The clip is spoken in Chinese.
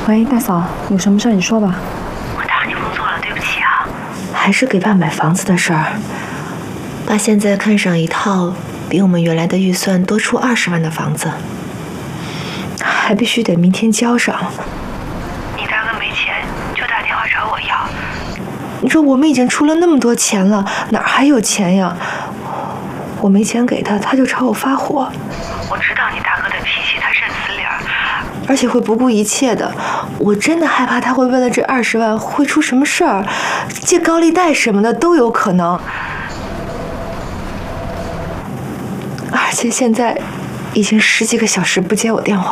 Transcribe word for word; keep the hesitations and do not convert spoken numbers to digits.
喂，大嫂，有什么事你说吧。 我打扰你工作了，对不起啊。 还是给爸买房子的事儿。爸现在看上一套比我们原来的预算多出二十万的房子，还必须得明天交上。 你大哥没钱，就打电话找我要。 你说我们已经出了那么多钱了，哪儿还有钱呀？我没钱给他，他就朝我发火。 我知道你大哥的脾气，他认死理儿， 而且会不顾一切的。我真的害怕他会为了这二十万会出什么事儿，借高利贷什么的都有可能。而且现在已经十几个小时不接我电话。